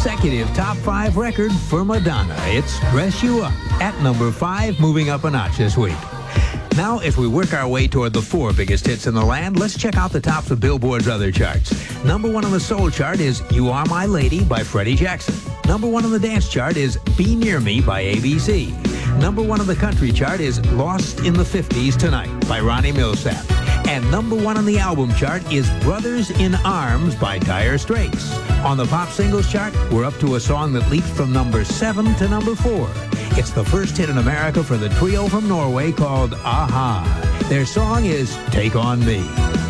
consecutive top 5 record for Madonna. It's Dress You Up at number 5, moving up a notch this week. Now, as we work our way toward the 4 biggest hits in the land, let's check out the tops of Billboard's other charts. Number 1 on the soul chart is You Are My Lady by Freddie Jackson. Number 1 on the dance chart is Be Near Me by ABC. Number 1 on the country chart is Lost in the 50s Tonight by Ronnie Millsap. And number 1 on the album chart is Brothers in Arms by Dire Straits. On the pop singles chart, we're up to a song that leaped from number 7 to number 4. It's the first hit in America for the trio from Norway called a-ha. Their song is Take On Me.